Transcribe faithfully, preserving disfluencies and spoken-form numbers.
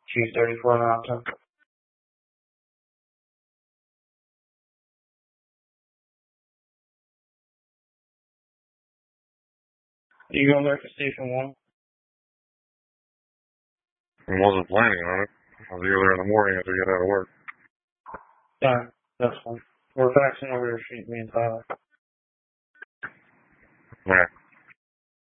Two thirty-four Mountain. You going back to Station one? I wasn't planning on it. I'll be there in the morning after I get out of work. Yeah, that's fine. We're faxing over your sheet, me and Tyler. Yeah.